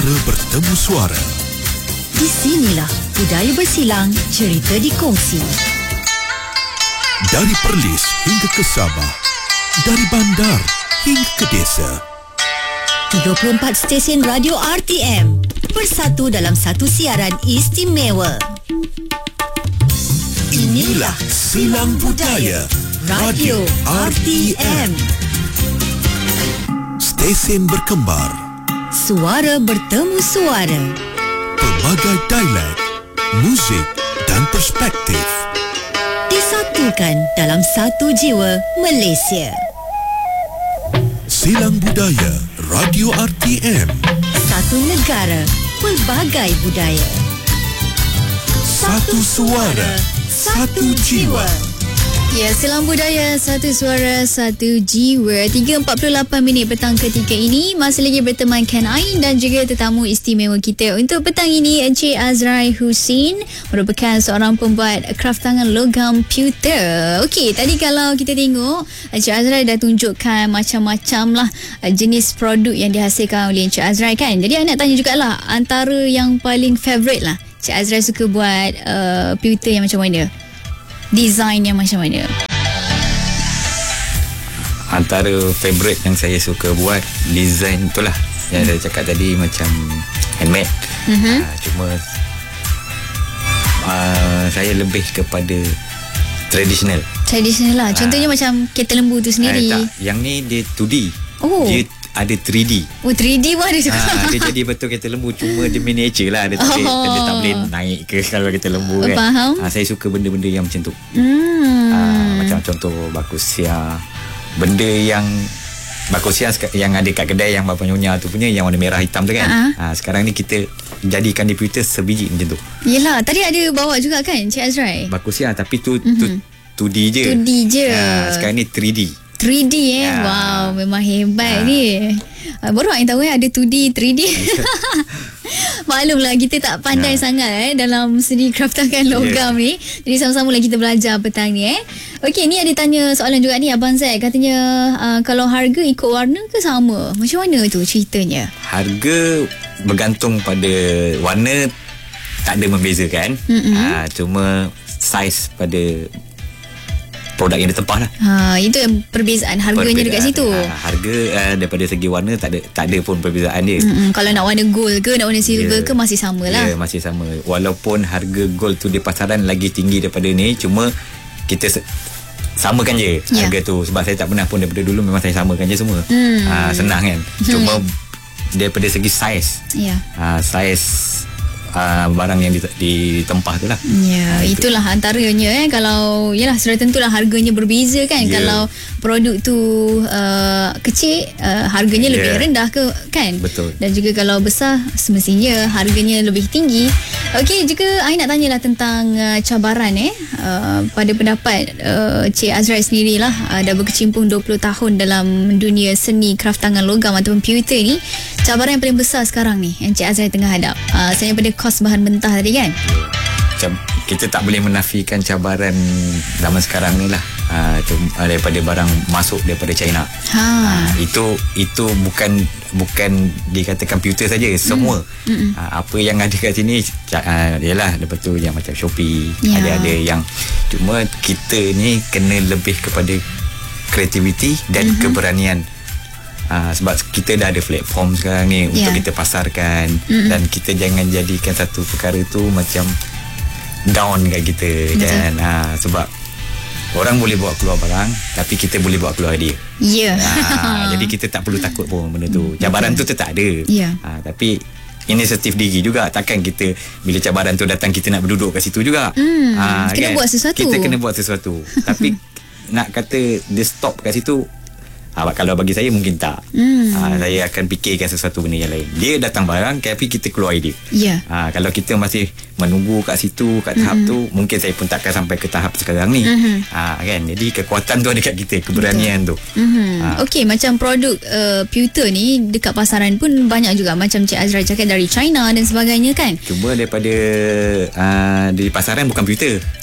Suara bertemu suara. Di sinilah budaya bersilang, cerita dikongsi. Dari Perlis hingga ke Sabah, dari bandar hingga ke desa. 34 stesen radio RTM bersatu dalam satu siaran istimewa. Inilah Silang Budaya Radio RTM. Stesen berkembar, Suara bertemu suara. pelbagai dialek, muzik dan perspektif. Disatukan dalam satu jiwa Malaysia. Silang Budaya Radio RTM. Satu negara, pelbagai budaya. Satu suara, satu jiwa. Ya, Silang Budaya, satu suara, satu jiwa. 3.48 minit petang ketika ini. Masih lagi berteman Ken Ain dan juga tetamu istimewa kita. Untuk petang ini, Encik Azrai Husin merupakan seorang pembuat kraft tangan logam pewter. Okey, tadi kalau kita tengok, Encik Azrai dah tunjukkan macam-macam lah jenis produk yang dihasilkan oleh Encik Azrai kan. Jadi, I nak tanya jugalah, antara yang paling favourite lah, Encik Azrai suka buat pewter yang macam mana? Design yang macam mana? Antara favourite yang saya suka buat, design itulah yang saya cakap tadi, macam handmade. Cuma saya lebih kepada tradisional. Tradisional lah. Contohnya macam kereta lembu tu sendiri. Tak, yang ni dia 2D. Oh. Dia ada 3D. Oh, 3D pun ada juga. Dia jadi betul kereta lembu, cuma dia miniature lah. Dia tak boleh naik ke kalau kereta lembu kan. Faham. Saya suka benda-benda yang macam tu. Macam contoh bakusia. Benda yang bakusia yang ada kat kedai yang Bapa Nyonya tu punya, yang warna merah hitam tu kan. Sekarang ni kita jadikan di pewter sebiji macam tu. Yelah, tadi ada bawa juga kan Cik Azrai? Bakusia tapi tu 2D je. 2D je. Sekarang ni 3D. 3D Wow, memang hebat ni. Baru yang tahu ada 2D, 3D. Maklumlah kita tak pandai sangat dalam seni kraftangan logam ni. Jadi sama-sama lah kita belajar petang ni Okey, ni ada tanya soalan juga ni Abang Zaid. Katanya kalau harga ikut warna ke sama? Macam mana tu ceritanya? Harga bergantung pada warna, tak ada membezakan. Cuma saiz pada produk yang ditempah lah. Itu yang perbezaan harganya dekat situ. Harga daripada segi warna tak ada pun perbezaan dia. Kalau nak warna gold ke nak warna silver ke masih sama lah. Ya, masih sama. Walaupun harga gold tu di pasaran lagi tinggi daripada ni, cuma kita samakan je harga tu. Sebab saya tak pernah pun daripada dulu, memang saya samakan je semua. Senang kan. Cuma daripada segi saiz. Saiz barang yang ditempah tu lah. Ya, itulah antaranya kalau yalah sudah tentulah harganya berbeza kan. Kalau produk tu kecil, harganya lebih rendah ke kan. Betul. Dan juga kalau besar, semestinya harganya lebih tinggi. Okey, juga I nak tanyalah tentang cabaran pada pendapat Cik Azrai sendirilah, dah berkecimpung 20 tahun dalam dunia seni kraft tangan logam ataupun pewter ni. Cabaran yang paling besar sekarang ni yang Cik Azrai tengah hadap, selain daripada kos bahan mentah tadi kan. Kita tak boleh menafikan cabaran zaman sekarang ni lah, daripada barang masuk daripada China. Itu bukan dikatakan pewter saja, semua. Apa yang ada kat sini yalah, lepas tu yang macam Shopee, ada yang, cuma kita ni kena lebih kepada kreativiti dan keberanian. Sebab kita dah ada platform sekarang ni untuk kita pasarkan. Dan kita jangan jadikan satu perkara tu macam down kat kita. Kan? Sebab orang boleh bawa keluar barang, tapi kita boleh bawa keluar dia. Jadi kita tak perlu takut pun benda tu. Cabaran tu tetap ada. Tapi inisiatif diri juga. Takkan kita bila cabaran tu datang, kita nak berduduk kat situ juga. Kena buat sesuatu. Kita kena buat sesuatu. Tapi nak kata dia stop kat situ, kalau bagi saya mungkin tak. Saya akan fikirkan sesuatu benda yang lain. Dia datang barang, tapi kita keluar idea. Kalau kita masih menunggu kat situ, kat tahap tu, mungkin saya pun takkan sampai ke tahap sekarang ni. Kan? Jadi kekuatan tu ada kat kita, keberanian tu. Okey, macam produk pewter ni dekat pasaran pun banyak juga, macam Cik Azrai cakap dari China dan sebagainya kan. Cuma daripada di pasaran bukan pewter.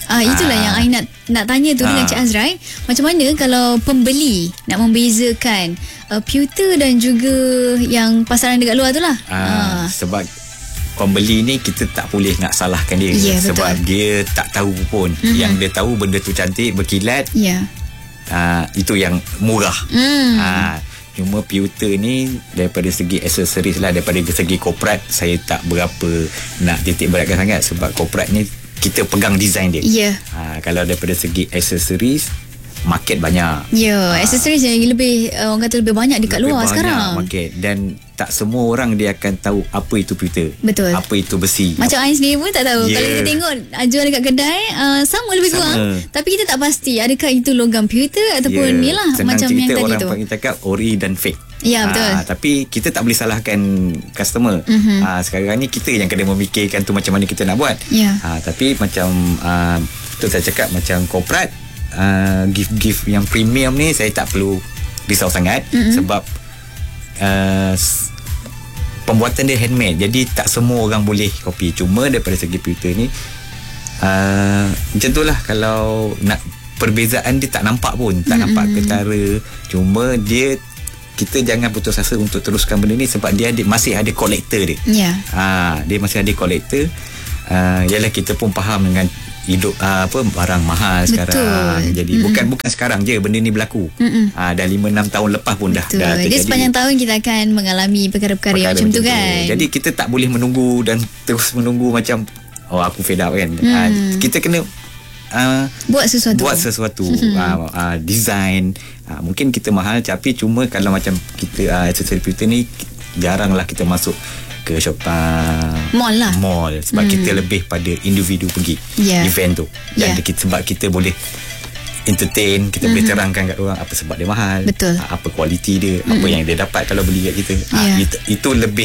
Itulah yang I nak tanya tu dengan Cik Azrai. Macam mana kalau pembeli nak membezakan pewter dan juga yang pasaran dekat luar tu lah? Sebab pembeli ni kita tak boleh nak salahkan dia, sebab betul. Dia tak tahu pun. Yang dia tahu benda tu cantik, berkilat, itu yang murah. Cuma pewter ni daripada segi aksesoris lah, daripada segi korporat saya tak berapa nak titik beratkan sangat, sebab korporat ni kita pegang design dia. Kalau daripada segi aksesoris, market banyak. Aksesoris yang lebih orang kata lebih banyak dekat luar sekarang. Market. Dan tak semua orang dia akan tahu apa itu pewter. Betul. Apa itu besi. Macam I sendiri pun tak tahu. Kalau kita tengok jual dekat kedai, sama lebih kurang. Tapi kita tak pasti adakah itu logam pewter ataupun yalah macam yang tadi tu. Senang cerita orang cakap ori dan fake. Betul. Tapi kita tak boleh salahkan customer. Sekarang ni kita yang kena memikirkan tu macam mana kita nak buat. Tapi macam tu saya cakap, macam korporat, gift-gift yang premium ni saya tak perlu risau sangat. Sebab pembuatan dia handmade, jadi tak semua orang boleh copy. Cuma daripada segi pewter ni macam tu lah. Kalau nak perbezaan dia tak nampak pun, tak nampak ketara. Cuma dia, kita jangan putus asa untuk teruskan benda ni, sebab dia masih ada kolektor dia. Dia masih ada kolektor. Yalah, kita pun faham dengan hidup barang mahal sekarang. Jadi bukan sekarang je benda ni berlaku. Dah 5-6 tahun lepas pun dah terjadi. Jadi sepanjang tahun kita akan mengalami perkara-perkara macam tu kan. Jadi kita tak boleh menunggu dan terus menunggu macam aku fed up kan. Kita kena buat sesuatu. Design. Mungkin kita mahal, tapi cuma kalau macam kita aksesori pewter ni jaranglah kita masuk ke shop mall sebab kita lebih pada individu pergi event tu. Dan sebab kita boleh entertain, kita boleh terangkan kat orang apa sebab dia mahal, apa kualiti dia, apa yang dia dapat kalau beli kat kita. Itu lebih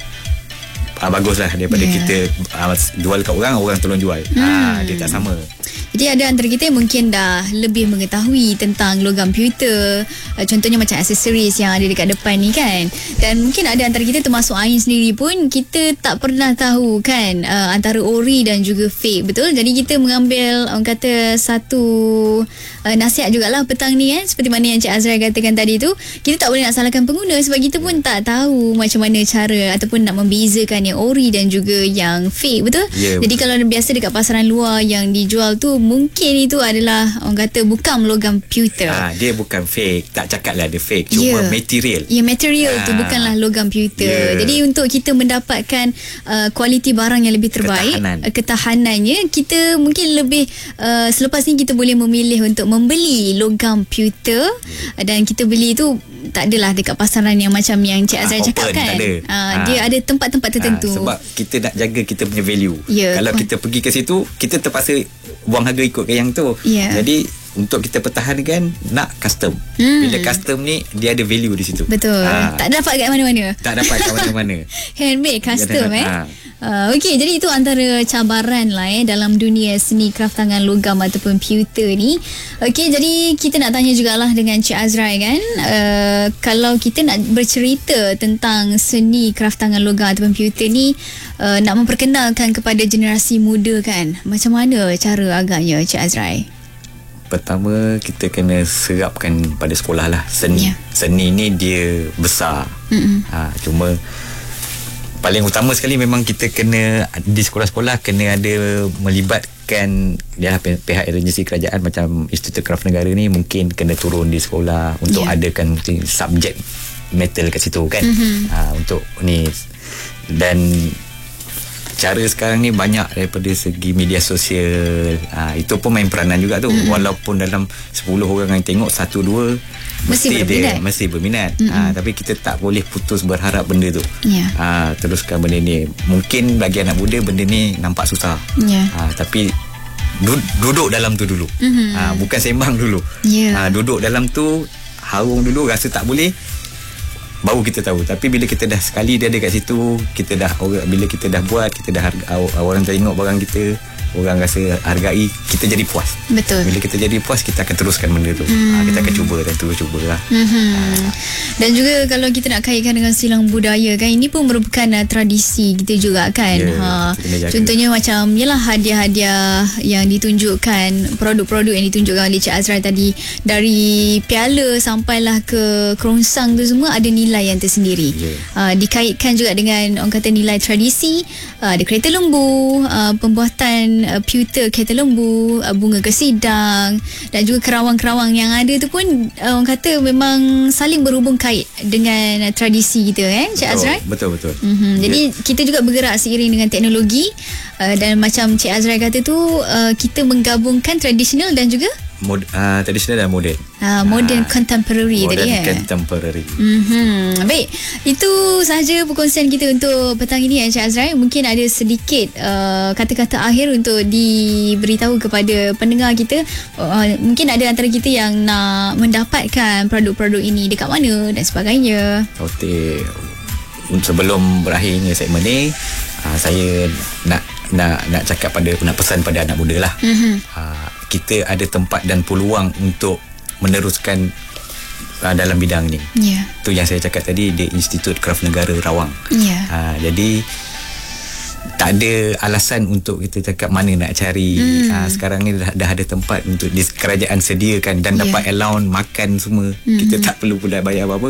baguslah daripada kita jual kat orang tolong jual. Dia tak sama. Jadi ada antara kita yang mungkin dah lebih mengetahui tentang logam pewter, contohnya macam aksesoris yang ada dekat depan ni kan. Dan mungkin ada antara kita, termasuk Ain sendiri pun, kita tak pernah tahu kan antara ori dan juga fake. Betul? Jadi kita mengambil orang kata satu nasihat jugalah petang ni kan, seperti mana yang Cik Azrai katakan tadi tu, kita tak boleh nak salahkan pengguna sebab kita pun tak tahu macam mana cara ataupun nak membezakan yang ori dan juga yang fake. Betul? Jadi kalau biasa dekat pasaran luar yang dijual tu, mungkin itu adalah orang kata bukan logam pewter. Dia bukan fake. Tak cakap lah dia fake. Cuma material. Material tu bukanlah logam pewter. Jadi untuk kita mendapatkan kualiti barang yang lebih terbaik, ketahanannya, kita mungkin lebih selepas ni kita boleh memilih untuk membeli logam pewter. Dan kita beli tu tak adalah dekat pasaran yang macam yang Cik Azrai cakap kan. Dia ada tempat-tempat tertentu. Sebab kita nak jaga kita punya value. Kalau kita pergi ke situ, kita terpaksa buang harga ikut ke yang tu. Jadi untuk kita pertahankan, nak custom. Bila custom ni, dia ada value di situ. Betul. Tak dapat kat mana-mana. Tak dapat kat mana-mana. Handmade, custom Okey, jadi itu antara cabaran lah dalam dunia seni kraftangan logam ataupun pewter ni. Okey, jadi kita nak tanya jugalah dengan Cik Azrai kan, kalau kita nak bercerita tentang seni kraftangan logam ataupun pewter ni, nak memperkenalkan kepada generasi muda kan, macam mana cara agaknya Cik Azrai? Pertama, kita kena serapkan pada sekolah lah seni. Seni ni dia besar. Cuma paling utama sekali memang kita kena di sekolah-sekolah kena ada melibatkan pihak agensi kerajaan macam Institut Kraf Negara ni, mungkin kena turun di sekolah untuk adakan subjek metal kat situ kan. Untuk ni. Dan cara sekarang ni banyak daripada segi media sosial. Itu pun main peranan juga tu. Walaupun dalam 10 orang yang tengok 1-2 mesti berminat. Tapi kita tak boleh putus berharap benda tu. Teruskan benda ni. Mungkin bagi anak muda benda ni nampak susah. Tapi duduk dalam tu dulu. Bukan sembang dulu. Duduk dalam tu, harung dulu, rasa tak boleh, baru kita tahu. Tapi bila kita dah sekali dia ada kat situ, kita dah, bila kita dah buat, kita dah orang tengok barang kita, orang rasa hargai, kita jadi puas. Betul. Bila kita jadi puas, kita akan teruskan benda tu. Kita akan cuba dan terus cubalah. Dan juga kalau kita nak kaitkan dengan silang budaya kan, ini pun merupakan tradisi kita juga kan. Contohnya macam yalah hadiah-hadiah yang ditunjukkan, produk-produk yang ditunjukkan oleh Cik Azrai tadi, dari piala sampailah ke kerongsang tu semua ada nilai yang tersendiri. Dikaitkan juga dengan orang kata nilai tradisi, ada kereta lembu, pembuatan pewter kereta lembu, bunga kesidang, dan juga kerawang-kerawang yang ada tu pun orang kata memang saling berhubung kait dengan tradisi kita Cik Azrai. Betul. Jadi kita juga bergerak seiring dengan teknologi, dan macam Cik Azrai kata tu, kita menggabungkan tradisional dan juga tradisional dan moden. Modern contemporary tadi Modern contemporary. Baik, itu sahaja perkongsian kita untuk petang ini Cik Azrai. Mungkin ada sedikit kata-kata akhir untuk diberitahu kepada pendengar kita. Mungkin ada antara kita yang nak mendapatkan produk-produk ini dekat mana dan sebagainya. Okey, sebelum berakhirnya segmen ni, saya nak cakap nak pesan pada anak muda lah. Kita ada tempat dan peluang untuk meneruskan dalam bidang ni. Tu yang saya cakap tadi, di Institut Kraf Negara Rawang. Jadi tak ada alasan untuk kita cakap mana nak cari. Sekarang ni dah ada tempat untuk kerajaan sediakan dan dapat allowance makan semua. Kita tak perlu pula bayar apa-apa.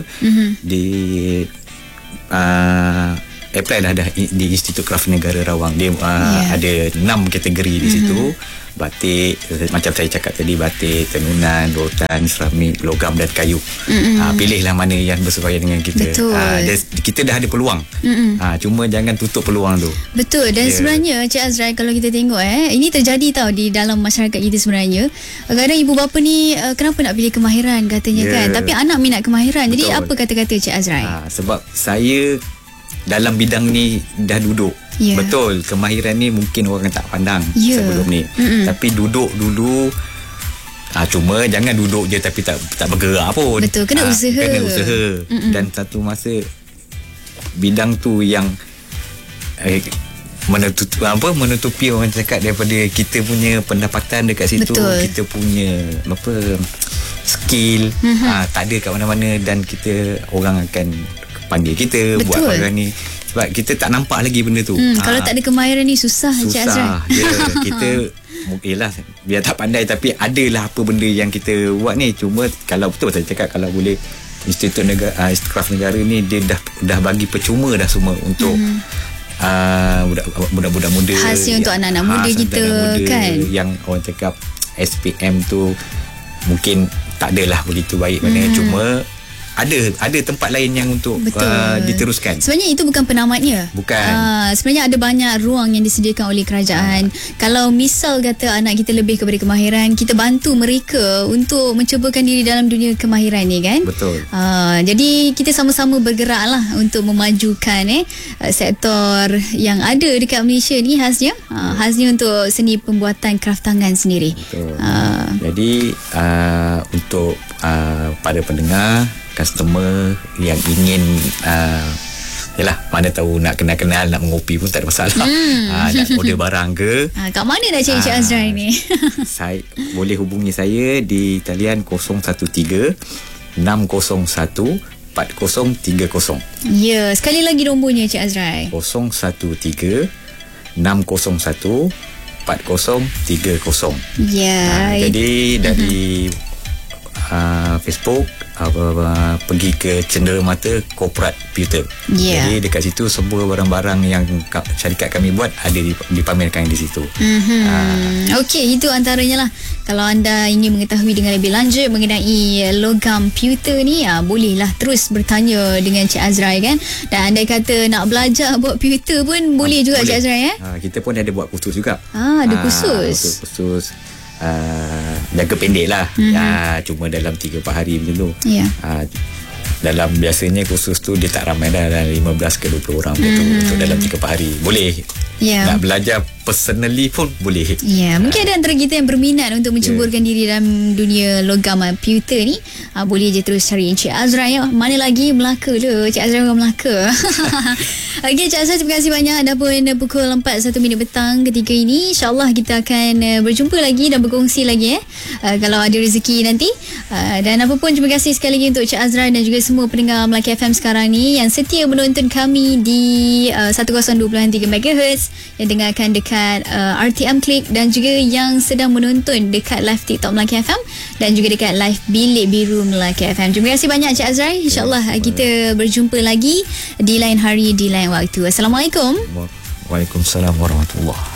Apply dah di Institut Kraf Negara Rawang. Dia ada 6 kategori di situ. Batik, macam saya cakap tadi, batik, tenunan, rotan, seramik, logam dan kayu. Pilihlah mana yang bersesuaian dengan kita. Kita dah ada peluang. Cuma jangan tutup peluang tu. Betul. Dan sebenarnya Cik Azrai, kalau kita tengok ini terjadi tau di dalam masyarakat kita sebenarnya. Kadang ibu bapa ni kenapa nak pilih kemahiran katanya kan, tapi anak minat kemahiran. Jadi apa kata-kata Cik Azrai? Sebab saya dalam bidang ni dah duduk. Betul, kemahiran ni mungkin orang tak pandang sebelum ni. Tapi duduk dulu, cuma jangan duduk je tapi tak bergerak pun. Betul, kena usaha. Dan satu masa bidang tu yang menutupi orang cakap daripada kita punya pendapatan dekat situ. Betul. Kita punya skill tak ada kat mana-mana, dan orang akan panggil kita. Betul. Buat program ni sebab kita tak nampak lagi benda tu. Kalau tak ada kemahiran ni susah Cik Azrai. Kita yelah, biar tak pandai tapi adalah apa benda yang kita buat ni. Cuma kalau betul saya cakap, kalau boleh Institut Kraf Negara ni dia dah bagi percuma dah semua untuk budak-budak muda, khasnya untuk anak-anak muda kita kan. Yang orang cakap SPM tu mungkin tak adalah begitu baik mana. Cuma ada tempat lain yang untuk diteruskan. Sebenarnya itu bukan penamatnya. Bukan. Sebenarnya ada banyak ruang yang disediakan oleh kerajaan. Kalau misal kata anak kita lebih kepada kemahiran, kita bantu mereka untuk mencubakan diri dalam dunia kemahiran ni kan. Betul. Jadi kita sama-sama bergeraklah untuk memajukan sektor yang ada dekat Malaysia ni, khasnya untuk seni pembuatan kraft tangan sendiri. Betul. Jadi untuk pada pendengar, customer yang ingin yalah, mana tahu nak kenal-kenal, nak mengopi pun tak ada masalah. Nak order barang ke, kat mana nak cari Cik Azrai ni? Saya boleh hubungi saya di talian 013 601 4030. Ya, sekali lagi nombornya Cik Azrai. 013 601 4030. Ya. Jadi dari Facebook pergi ke Cenderamata Corporate Pewter. Jadi dekat situ semua barang-barang yang syarikat kami buat ada dipamerkan di situ. Okey, itu antaranya lah. Kalau anda ingin mengetahui dengan lebih lanjut mengenai logam pewter ni, bolehlah terus bertanya dengan Cik Azrai kan. Dan anda kata nak belajar buat pewter pun boleh juga boleh. Cik Azrai kita pun ada buat kursus juga. Ada kursus. Kursus jangka pendek lah. Cuma dalam 3-4 hari macam tu. Dalam biasanya kursus tu dia tak ramai dah, dalam 15 ke 20 orang macam tu, untuk dalam 3-4 hari. Boleh nak belajar personally pun boleh. Ya, mungkin ada antara kita yang berminat untuk menceburkan diri dalam dunia logam pewter ni. Boleh je terus cari Encik Azrai ya. Mana lagi Melaka tu, Encik Azrai orang Melaka. Okey, Encik Azrai, terima kasih banyak. Dah pun pukul 4:01 petang ketika ini. InsyaAllah kita akan berjumpa lagi dan berkongsi lagi kalau ada rezeki nanti. Dan apa pun, terima kasih sekali lagi untuk Encik Azrai dan juga semua pendengar Melaka FM sekarang ni yang setia menonton kami di 102.3 MHz, yang dengarkan dekat RTM Klik, dan juga yang sedang menonton dekat live TikTok Melaka FM dan juga dekat live Bilik Biru Melaka FM. Terima kasih banyak Encik Azrai. InsyaAllah kita berjumpa lagi di lain hari, di lain waktu. Assalamualaikum. Waalaikumsalam warahmatullahi.